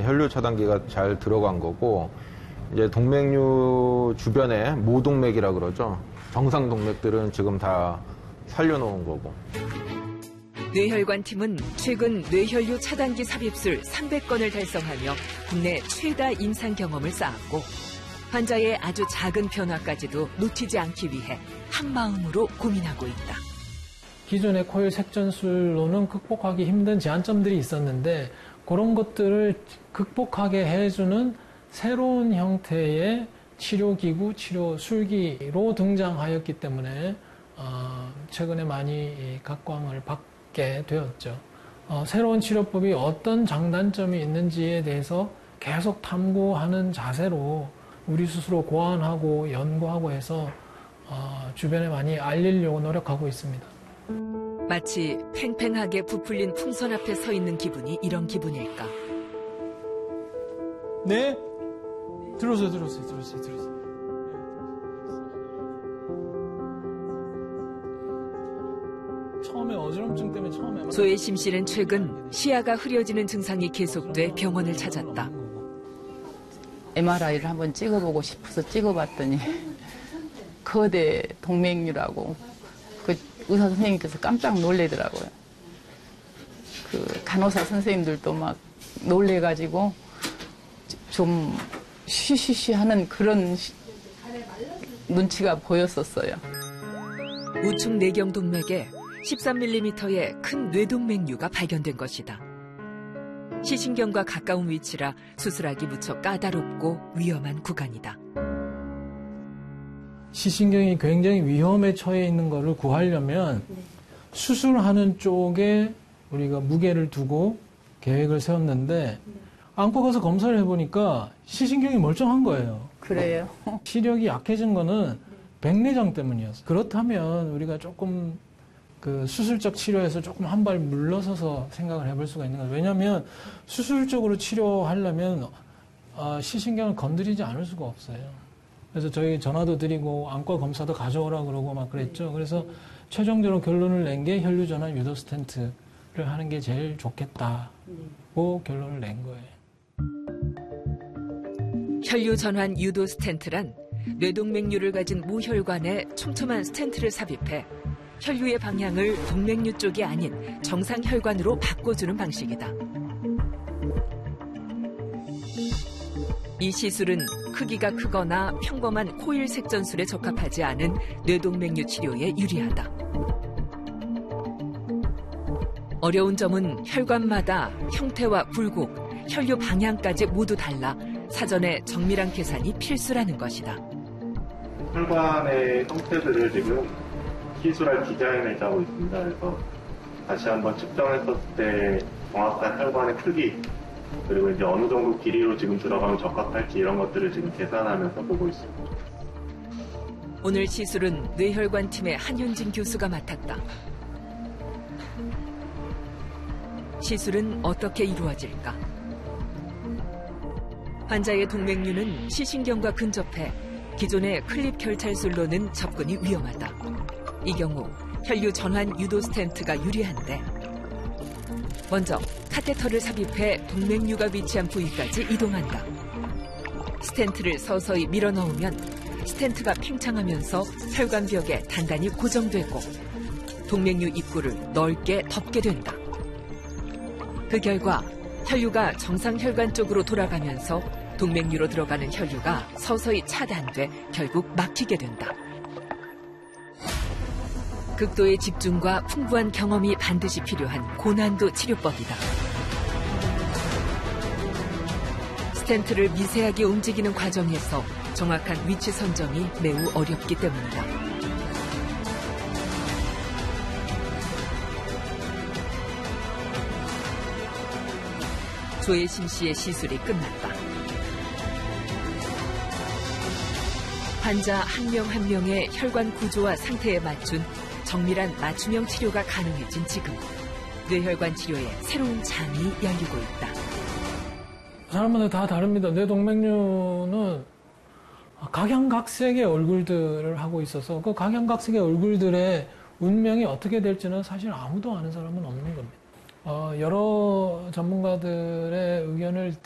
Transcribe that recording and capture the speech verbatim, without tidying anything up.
혈류 차단기가 잘 들어간 거고, 이제 동맥류 주변에 모동맥이라 그러죠. 정상 동맥들은 지금 다 살려놓은 거고. 뇌혈관 팀은 최근 뇌혈류 차단기 삽입술 삼백 건을 달성하며 국내 최다 임상 경험을 쌓았고, 환자의 아주 작은 변화까지도 놓치지 않기 위해 한마음으로 고민하고 있다. 기존의 코일 색전술로는 극복하기 힘든 제한점들이 있었는데, 그런 것들을 극복하게 해주는 새로운 형태의 치료기구, 치료술기로 등장하였기 때문에 어, 최근에 많이 각광을 받게 되었죠. 어, 새로운 치료법이 어떤 장단점이 있는지에 대해서 계속 탐구하는 자세로 우리 스스로 고안하고 연구하고 해서 어, 주변에 많이 알리려고 노력하고 있습니다. 마치 팽팽하게 부풀린 풍선 앞에 서 있는 기분이 이런 기분일까? 네? 들었어요, 들었어요, 들었어요, 들었어요. 처음에 어지럼증 때문에 처음에. 조혜심 씨는 최근 시야가 흐려지는 증상이 계속돼 병원을 찾았다. 엠알아이를 한번 찍어보고 싶어서 찍어봤더니 거대 동맥류라고 그 의사 선생님께서 깜짝 놀래더라고요. 그 간호사 선생님들도 막 놀래가지고 좀 쉬쉬쉬하는 그런 시, 눈치가 보였었어요. 우측 내경 동맥에 십삼 밀리미터의 큰 뇌동맥류가 발견된 것이다. 시신경과 가까운 위치라 수술하기 무척 까다롭고 위험한 구간이다. 시신경이 굉장히 위험에 처해 있는 것을 구하려면 수술하는 쪽에 우리가 무게를 두고 계획을 세웠는데 안고 가서 검사를 해보니까 시신경이 멀쩡한 거예요. 그래요? 시력이 약해진 거는 백내장 때문이었어요. 그렇다면 우리가 조금 그 수술적 치료에서 조금 한 발 물러서서 생각을 해볼 수가 있는 거예요. 왜냐하면 수술적으로 치료하려면 어, 시신경을 건드리지 않을 수가 없어요. 그래서 저희 전화도 드리고 안과 검사도 가져오라 그러고 막 그랬죠. 그래서 최종적으로 결론을 낸 게 혈류전환 유도 스텐트를 하는 게 제일 좋겠다고 결론을 낸 거예요. 혈류전환 유도 스텐트란 뇌동맥류를 가진 모혈관에 촘촘한 스텐트를 삽입해 혈류의 방향을 동맥류 쪽이 아닌 정상 혈관으로 바꿔주는 방식이다. 이 시술은 크기가 크거나 평범한 코일 색전술에 적합하지 않은 뇌동맥류 치료에 유리하다. 어려운 점은 혈관마다 형태와 굴곡, 혈류 방향까지 모두 달라 사전에 정밀한 계산이 필수라는 것이다. 혈관의 형태들을 지금 시술할 디자인을 짜고 있습니다. 그래서 다시 한번 측정했었을 때 정확한 혈관의 크기, 그리고 이제 어느 정도 길이로 지금 들어가면 적합할지 이런 것들을 지금 계산하면서 보고 있습니다. 오늘 시술은 뇌혈관 팀의 한윤진 교수가 맡았다. 시술은 어떻게 이루어질까? 환자의 동맥류는 시신경과 근접해 기존의 클립 결찰술로는 접근이 위험하다. 이 경우 혈류 전환 유도 스텐트가 유리한데, 먼저 카테터를 삽입해 동맥류가 위치한 부위까지 이동한다. 스텐트를 서서히 밀어 넣으면 스텐트가 팽창하면서 혈관벽에 단단히 고정되고 동맥류 입구를 넓게 덮게 된다. 그 결과 혈류가 정상 혈관 쪽으로 돌아가면서 동맥류로 들어가는 혈류가 서서히 차단돼 결국 막히게 된다. 극도의 집중과 풍부한 경험이 반드시 필요한 고난도 치료법이다. 스텐트를 미세하게 움직이는 과정에서 정확한 위치 선정이 매우 어렵기 때문이다. 조혜심 씨의 시술이 끝났다. 환자 한 명 한 명의 혈관 구조와 상태에 맞춘 정밀한 맞춤형 치료가 가능해진 지금 뇌혈관 치료의 새로운 장이 열리고 있다. 사람마다 다 다릅니다. 뇌동맥류는 각양각색의 얼굴들을 하고 있어서 그 각양각색의 얼굴들의 운명이 어떻게 될지는 사실 아무도 아는 사람은 없는 겁니다. 어, 여러 전문가들의 의견을